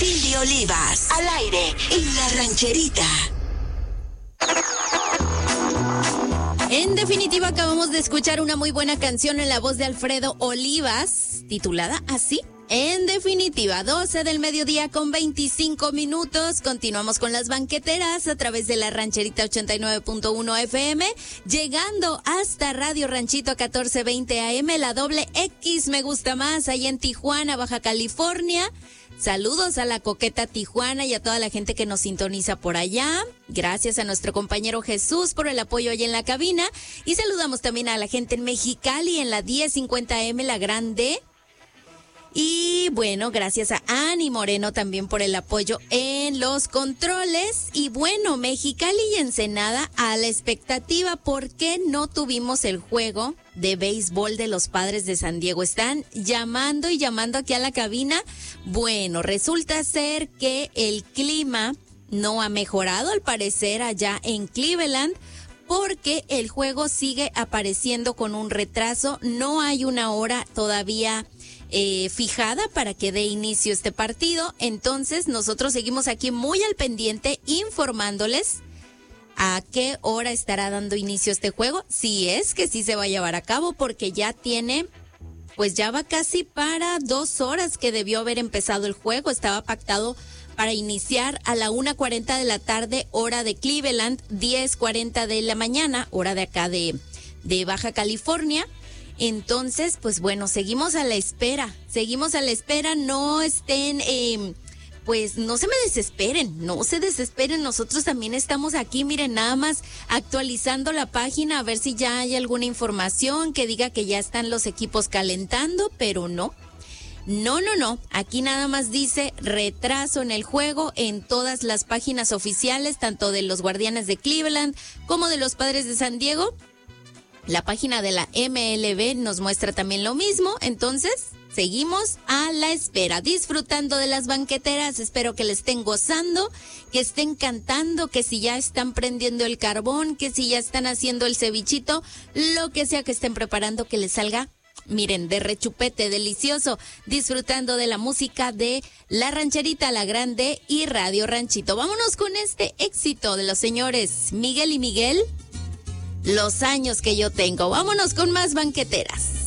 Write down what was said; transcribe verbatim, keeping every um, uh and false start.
Cindy Olivas, al aire en La Rancherita. En definitiva, acabamos de escuchar una muy buena canción en la voz de Alfredo Olivas, titulada así. En definitiva, doce del mediodía con veinticinco minutos. Continuamos con las banqueteras a través de La Rancherita ochenta y nueve punto uno F M, llegando hasta Radio Ranchito catorce veinte A M, la doble X me gusta más, ahí en Tijuana, Baja California. Saludos a la coqueta Tijuana y a toda la gente que nos sintoniza por allá. Gracias a nuestro compañero Jesús por el apoyo allá en la cabina. Y saludamos también a la gente en Mexicali en la diez cincuenta A M, la Grande. Y bueno, gracias a Ani Moreno también por el apoyo en los controles. Y bueno, Mexicali y Ensenada a la expectativa. ¿Por qué no tuvimos el juego de béisbol de los Padres de San Diego? Están llamando y llamando aquí a la cabina. Bueno, resulta ser que el clima no ha mejorado al parecer allá en Cleveland, porque el juego sigue apareciendo con un retraso. No hay una hora todavía Eh, fijada para que dé inicio este partido. Entonces nosotros seguimos aquí muy al pendiente informándoles a qué hora estará dando inicio este juego, si es que sí se va a llevar a cabo, porque ya tiene, pues ya va casi para dos horas que debió haber empezado el juego. Estaba pactado para iniciar a la una cuarenta de la tarde, hora de Cleveland, diez cuarenta de la mañana, hora de acá de, de Baja California. Entonces, pues bueno, seguimos a la espera, seguimos a la espera, no estén, eh, pues no se me desesperen, no se desesperen, nosotros también estamos aquí, miren, nada más actualizando la página a ver si ya hay alguna información que diga que ya están los equipos calentando, pero no. No, no, no, aquí nada más dice retraso en el juego en todas las páginas oficiales, tanto de los Guardianes de Cleveland como de los Padres de San Diego. La página de la M L B nos muestra también lo mismo, entonces seguimos a la espera, disfrutando de las banqueteras. Espero que le estén gozando, que estén cantando, que si ya están prendiendo el carbón, que si ya están haciendo el cevichito, lo que sea que estén preparando, que les salga, miren, de rechupete, delicioso, disfrutando de la música de La Rancherita, La Grande y Radio Ranchito. Vámonos con este éxito de los señores Miguel y Miguel. Los años que yo tengo. Vámonos con más banqueteras.